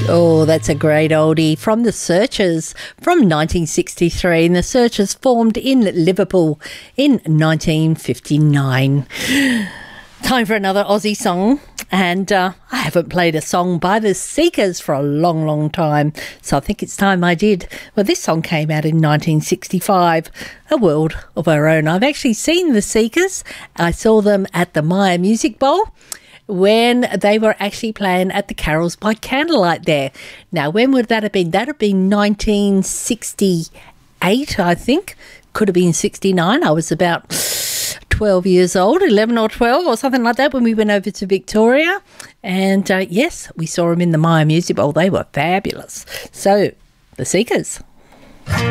Oh, that's a great oldie from The Searchers from 1963. And The Searchers formed in Liverpool in 1959. Time for another Aussie song. And I haven't played a song by The Seekers for a long, long time. So I think it's time I did. Well, this song came out in 1965, A World of Our Own. I've actually seen The Seekers. I saw them at the Myer Music Bowl when they were actually playing at the Carols by Candlelight there. Now, when would that have been? That would have been 1968, I think. Could have been 69. I was about 12 years old, 11 or 12 or something like that when we went over to Victoria. And yes, we saw them in the Myer Music Bowl. They were fabulous. So, The Seekers.